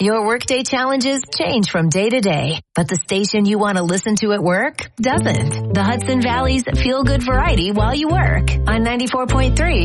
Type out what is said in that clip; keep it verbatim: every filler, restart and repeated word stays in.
Your workday challenges change from day to day, but the station you want to listen to at work doesn't. The Hudson Valley's Feel Good Variety while you work on ninety-four point three